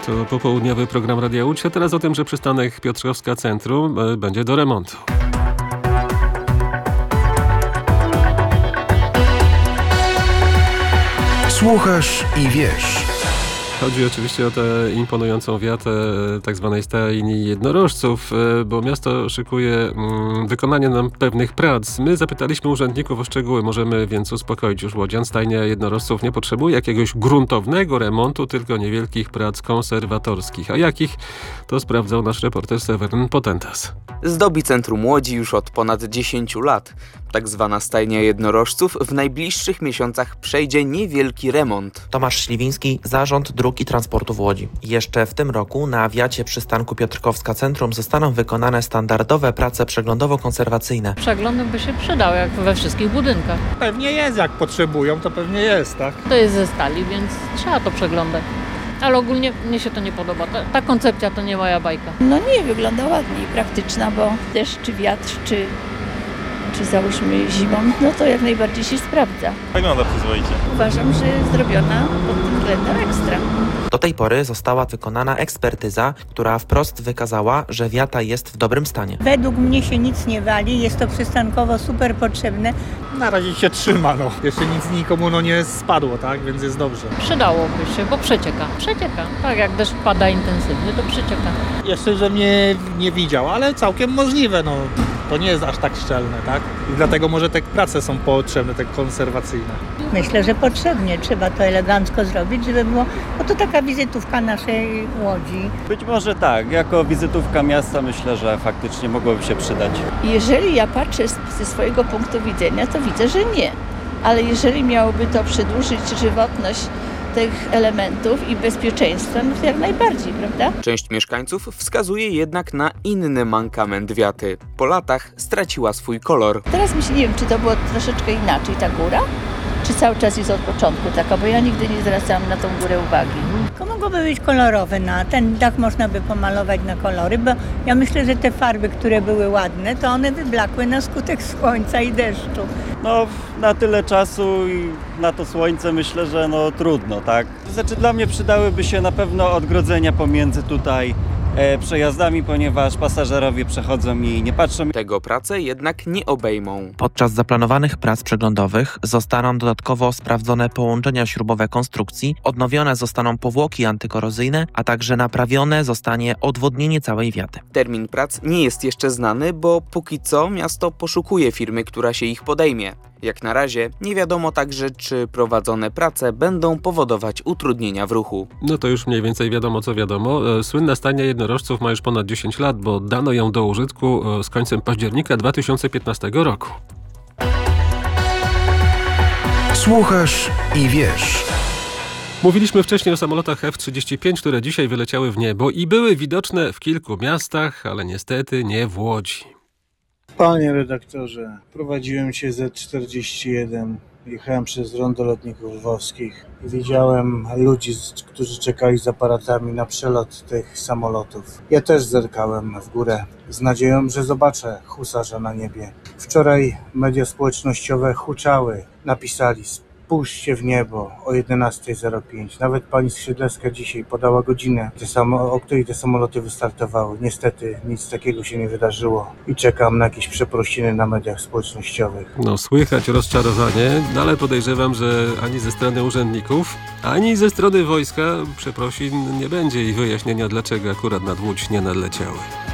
To popołudniowy program Radia Łódź, a teraz o tym, że przystanek Piotrkowska Centrum będzie do remontu. Słuchasz i wiesz. Chodzi oczywiście o tę imponującą wiatę tak zwanej stajni jednorożców, bo miasto szykuje wykonanie nam pewnych prac. My zapytaliśmy urzędników o szczegóły, możemy więc uspokoić już łodzian. Stajnia jednorożców nie potrzebuje jakiegoś gruntownego remontu, tylko niewielkich prac konserwatorskich. A jakich? To sprawdzał nasz reporter Seweryn Potentas. Zdobi centrum Łodzi już od ponad 10 lat. Tak zwana stajnia jednorożców w najbliższych miesiącach przejdzie niewielki remont. Tomasz Śliwiński, Zarząd Dróg i Transportu w Łodzi. Jeszcze w tym roku na wiacie przystanku Piotrkowska Centrum zostaną wykonane standardowe prace przeglądowo-konserwacyjne. Przegląd by się przydał, jak we wszystkich budynkach. Pewnie jest, jak potrzebują, to pewnie jest, tak? To jest ze stali, więc trzeba to przeglądać. Ale ogólnie mnie się to nie podoba. Ta koncepcja to nie moja bajka. No nie, wygląda ładnie i praktyczna, bo deszcz czy wiatr, czy załóżmy zimą, no to jak najbardziej się sprawdza. Wygląda przyzwoicie. Uważam, że jest zrobiona pod tym względem ekstra. Do tej pory została wykonana ekspertyza, która wprost wykazała, że wiata jest w dobrym stanie. Według mnie się nic nie wali, jest to przystankowo super potrzebne. Na razie się trzyma, no. Jeszcze nic nikomu nie spadło, tak? Więc jest dobrze. Przydałoby się, bo przecieka. Przecieka. Tak jak deszcz pada intensywnie, to przecieka. Jeszcze, że nie widział, ale całkiem możliwe, no. To nie jest aż tak szczelne, tak? I dlatego może te prace są potrzebne, te konserwacyjne. Myślę, że potrzebnie. Trzeba to elegancko zrobić, żeby było... Bo to taka wizytówka naszej Łodzi. Być może tak, jako wizytówka miasta myślę, że faktycznie mogłoby się przydać. Jeżeli ja patrzę ze swojego punktu widzenia, to widzę, że nie. Ale jeżeli miałoby to przedłużyć żywotność tych elementów i bezpieczeństwa, no to jak najbardziej, prawda? Część mieszkańców wskazuje jednak na inny mankament wiaty. Po latach straciła swój kolor. Teraz myślę, nie wiem, czy to było troszeczkę inaczej ta góra, czy cały czas jest od początku taka, bo ja nigdy nie zwracałam na tą górę uwagi. To mogłoby być kolorowe, ten dach można by pomalować na kolory, bo ja myślę, że te farby, które były ładne, to one wyblakły na skutek słońca i deszczu. No, na tyle czasu i na to słońce myślę, że no trudno, tak? Znaczy dla mnie przydałyby się na pewno odgrodzenia pomiędzy tutaj przejazdami, ponieważ pasażerowie przechodzą i nie patrzą. Tego prace jednak nie obejmą. Podczas zaplanowanych prac przeglądowych zostaną dodatkowo sprawdzone połączenia śrubowe konstrukcji, odnowione zostaną powłoki antykorozyjne, a także naprawione zostanie odwodnienie całej wiaty. Termin prac nie jest jeszcze znany, bo póki co miasto poszukuje firmy, która się ich podejmie. Jak na razie nie wiadomo także, czy prowadzone prace będą powodować utrudnienia w ruchu. No to już mniej więcej wiadomo, co wiadomo. Słynna stajnia jednorożców ma już ponad 10 lat, bo dano ją do użytku z końcem października 2015 roku. Słuchasz i wiesz. Mówiliśmy wcześniej o samolotach F-35, które dzisiaj wyleciały w niebo i były widoczne w kilku miastach, ale niestety nie w Łodzi. Panie redaktorze, prowadziłem się Z41, jechałem przez rondo lotników lwowskich i widziałem ludzi, którzy czekali z aparatami na przelot tych samolotów. Ja też zerkałem w górę z nadzieją, że zobaczę husarza na niebie. Wczoraj media społecznościowe huczały, napisali: spójrzcie w niebo o 11:05. Nawet pani Skrzydlewska dzisiaj podała godzinę, o której te samoloty wystartowały. Niestety nic takiego się nie wydarzyło i czekam na jakieś przeprosiny na mediach społecznościowych. No słychać rozczarowanie, ale podejrzewam, że ani ze strony urzędników, ani ze strony wojska przeprosin nie będzie i wyjaśnienia, dlaczego akurat nad Łódź nie nadleciały.